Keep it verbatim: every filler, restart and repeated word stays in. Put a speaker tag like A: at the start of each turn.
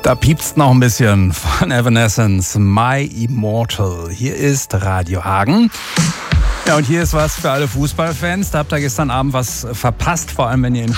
A: Da piept's noch ein bisschen von Evanescence, My Immortal. Hier ist Radio Hagen. Ja, und hier ist was für alle Fußballfans. Da habt ihr gestern Abend was verpasst, vor allem wenn ihr in